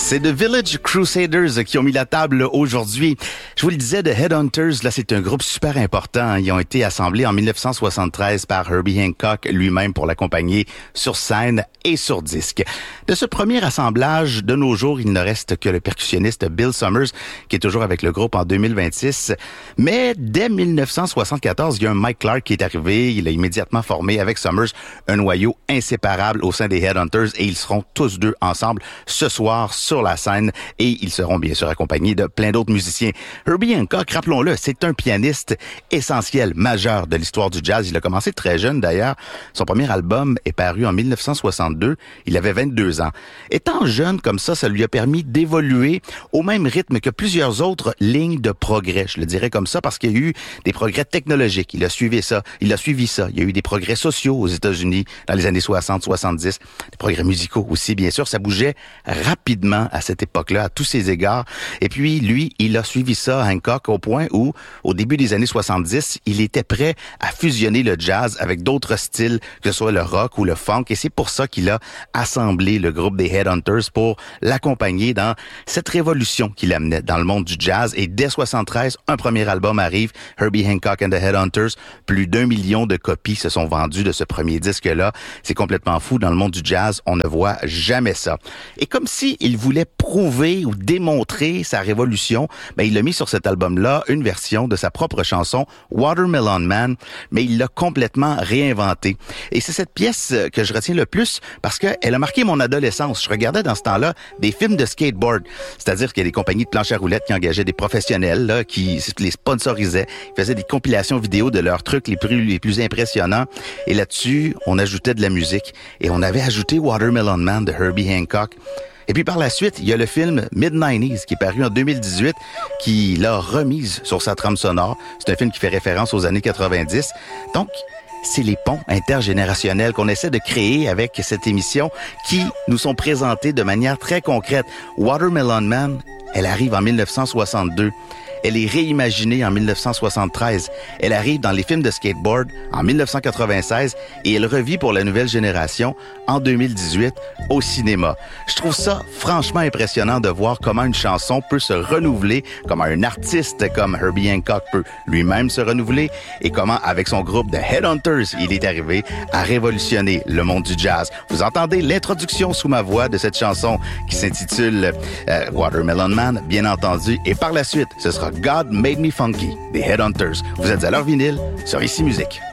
C'est The Village Crusaders qui ont mis la table aujourd'hui. Je vous le disais, The Headhunters, là, c'est un groupe super important. Ils ont été assemblés en 1973 par Herbie Hancock lui-même pour l'accompagner sur scène et sur disque. De ce premier assemblage, de nos jours, il ne reste que le percussionniste Bill Summers, qui est toujours avec le groupe en 2026. Mais dès 1974, il y a un Mike Clark qui est arrivé. Il a immédiatement formé avec Summers un noyau inséparable au sein des Headhunters et ils seront tous deux ensemble ce soir sur la scène et ils seront bien sûr accompagnés de plein d'autres musiciens. Herbie Hancock, rappelons-le, c'est un pianiste essentiel, majeur de l'histoire du jazz. Il a commencé très jeune d'ailleurs. Son premier album est paru en 1962. Il avait 22 ans. Étant jeune comme ça lui a permis d'évoluer au même rythme que plusieurs autres lignes de progrès. Je le dirais comme ça parce qu'il y a eu des progrès technologiques. Il a suivi ça. Il y a eu des progrès sociaux aux États-Unis dans les années 60-70. Des progrès musicaux aussi, bien sûr. Ça bougeait rapidement à cette époque-là, à tous ses égards. Et puis, lui, il a suivi ça, Hancock, au point où, au début des années 70, il était prêt à fusionner le jazz avec d'autres styles, que ce soit le rock ou le funk. Et c'est pour ça qu'il a assemblé le groupe des Headhunters pour l'accompagner dans cette révolution qu'il amenait dans le monde du jazz. Et dès 73, un premier album arrive, Herbie Hancock and the Headhunters. Plus d'1 million de copies se sont vendues de ce premier disque-là. C'est complètement fou. Dans le monde du jazz, on ne voit jamais ça. Et comme s'il voulait prouver ou démontrer sa révolution, il a mis sur cet album-là une version de sa propre chanson Watermelon Man, mais il l'a complètement réinventée. Et c'est cette pièce que je retiens le plus parce qu'elle a marqué mon adolescence. Je regardais dans ce temps-là des films de skateboard, c'est-à-dire qu'il y a des compagnies de planches à roulettes qui engageaient des professionnels là, qui les sponsorisaient, ils faisaient des compilations vidéo de leurs trucs les plus impressionnants. Et là-dessus, on ajoutait de la musique et on avait ajouté Watermelon Man de Herbie Hancock. Et puis par la suite, il y a le film Mid-90s qui est paru en 2018, qui l'a remise sur sa trame sonore. C'est un film qui fait référence aux années 90. Donc, c'est les ponts intergénérationnels qu'on essaie de créer avec cette émission qui nous sont présentés de manière très concrète. Watermelon Man, elle arrive en 1962. Elle est réimaginée en 1973. Elle arrive dans les films de skateboard en 1996 et elle revit pour la nouvelle génération en 2018 au cinéma. Je trouve ça franchement impressionnant de voir comment une chanson peut se renouveler, comment un artiste comme Herbie Hancock peut lui-même se renouveler et comment avec son groupe The Headhunters, il est arrivé à révolutionner le monde du jazz. Vous entendez l'introduction sous ma voix de cette chanson qui s'intitule Watermelon Man, bien entendu, et par la suite, ce sera God Made Me Funky, des Headhunters. Vous êtes à leur vinyle sur Ici Musique.